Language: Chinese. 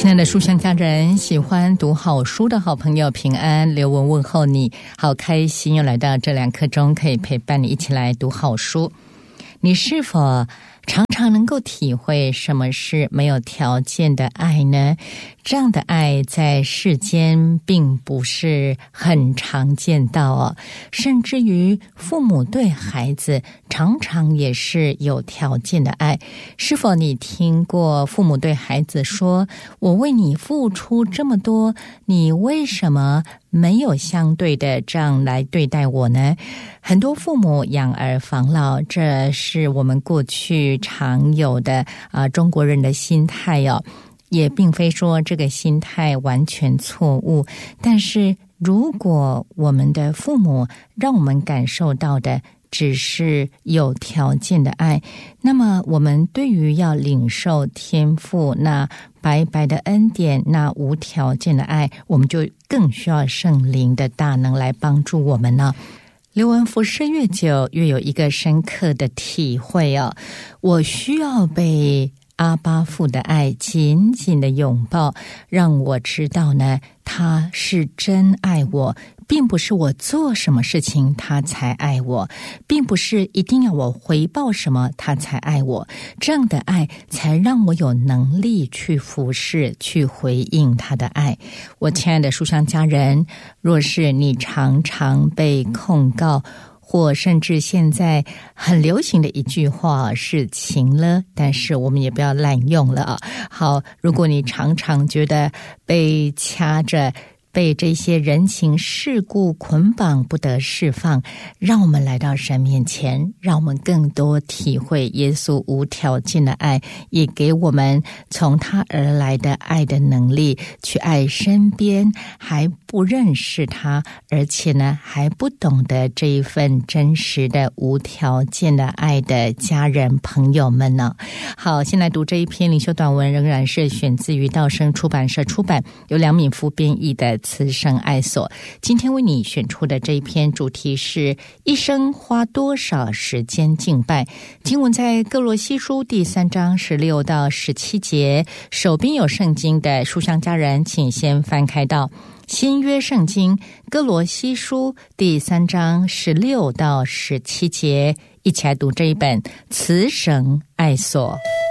亲爱的书香家人，喜欢读好书的好朋友平安，刘文问候你，好开心又来到这2刻钟，可以陪伴你一起来读好书。你是否常常能够体会什么是没有条件的爱呢？这样的爱在世间并不是很常见到哦，甚至于父母对孩子常常也是有条件的爱。是否你听过父母对孩子说，我为你付出这么多，你为什么没有相对的这样来对待我呢？很多父母养儿防老，这是我们过去常有的中国人的心态哦，也并非说这个心态完全错误，但是如果我们的父母让我们感受到的只是有条件的爱，那么我们对于要领受天父那白白的恩典，那无条件的爱，我们就更需要圣灵的大能来帮助我们呢。刘文服侍越久，越有一个深刻的体会哦，我需要被阿爸父的爱紧紧的拥抱，让我知道呢，他是真爱我，并不是我做什么事情他才爱我，并不是一定要我回报什么他才爱我，这样的爱才让我有能力去服侍，去回应他的爱。我亲爱的书香家人，若是你常常被控告，或甚至现在很流行的一句话是情了，但是我们也不要滥用了。好，如果你常常觉得被掐着，被这些人情世故捆绑不得释放，让我们来到神面前，让我们更多体会耶稣无条件的爱，也给我们从他而来的爱的能力，去爱身边还不认识他，而且呢还不懂得这一份真实的无条件的爱的家人朋友们呢。好，先来读这一篇灵修短文，仍然是选自于道生出版社出版，由梁敏夫编译的慈生爱所。今天为你选出的这一篇主题是一生花多少时间敬拜。经文在歌罗西书第3章16到17节。手边有圣经的书香家人，请先翻开到新约圣经歌罗西书第3章16到17节，一起来读这一本慈生爱所。